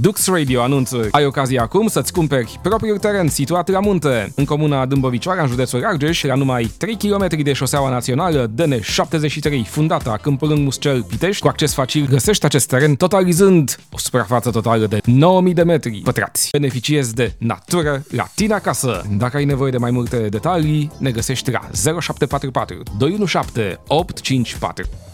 Dux Radio anunță: ai ocazia acum să-ți cumperi propriul teren situat la munte, în comuna Dâmbovicioara, în județul Argeș, la numai 3 km de șoseaua națională DN73, fundată Câmpul Rând Muscel Pitești. Cu acces facil găsești acest teren, totalizând o suprafață totală de 9000 de metri pătrați. Beneficiezi de natură la tine acasă. Dacă ai nevoie de mai multe detalii, ne găsești la 0744 217 854.